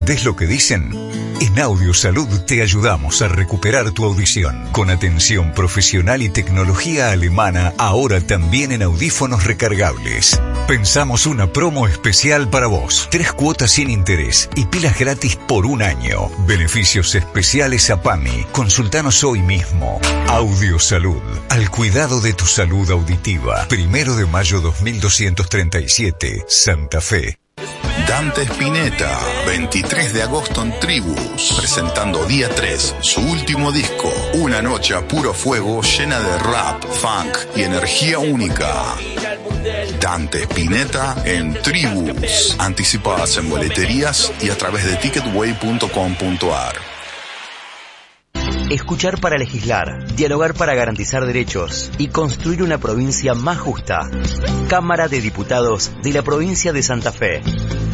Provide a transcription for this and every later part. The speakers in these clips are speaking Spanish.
¿Ves lo que dicen? En Audiosalud te ayudamos a recuperar tu audición. Con atención profesional y tecnología alemana, ahora también en audífonos recargables. Pensamos una promo especial para vos. 3 cuotas sin interés y pilas gratis por 1 año. Beneficios especiales a PAMI. Consultanos hoy mismo. Audiosalud. Al cuidado de tu salud auditiva. 1 de mayo 2237, Santa Fe. Dante Spinetta, 23 de agosto en Tribus, presentando día 3, su último disco, una noche a puro fuego llena de rap, funk y energía única. Dante Spinetta en Tribus, anticipadas en boleterías y a través de ticketway.com.ar. Escuchar para legislar, dialogar para garantizar derechos y construir una provincia más justa. Cámara de Diputados de la provincia de Santa Fe.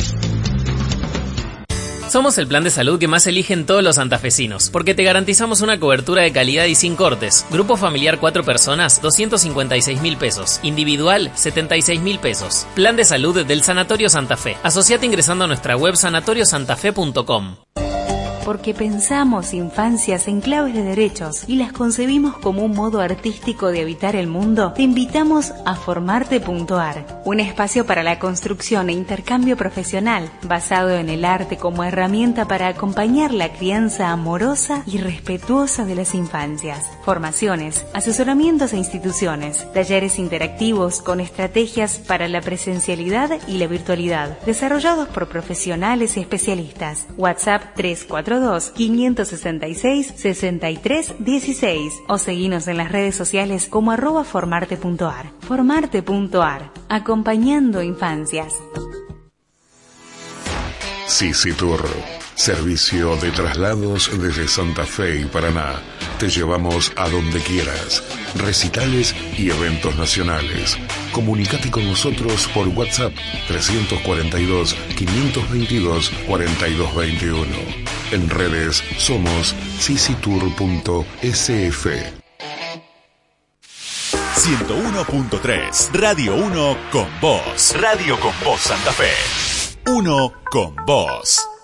Somos el plan de salud que más eligen todos los santafesinos, porque te garantizamos una cobertura de calidad y sin cortes. Grupo familiar 4 personas, 256.000 pesos. Individual, 76.000 pesos. Plan de salud del Sanatorio Santa Fe. Asociate ingresando a nuestra web sanatoriosantafe.com. Porque pensamos infancias en claves de derechos y las concebimos como un modo artístico de habitar el mundo, te invitamos a Formarte.ar, un espacio para la construcción e intercambio profesional, basado en el arte como herramienta para acompañar la crianza amorosa y respetuosa de las infancias. Formaciones, asesoramientos a instituciones, talleres interactivos con estrategias para la presencialidad y la virtualidad, desarrollados por profesionales y especialistas. WhatsApp 342-566-6316 o seguinos en las redes sociales como @formarte.ar. Formarte.ar, acompañando infancias. Sisi Tour, servicio de traslados desde Santa Fe y Paraná. Te llevamos a donde quieras. Recitales y eventos nacionales. Comunicate con nosotros por WhatsApp 342-522-4221. En redes somos sisitour.sf. 101.3 Radio 1 con vos. Radio con vos Santa Fe. 1 con vos.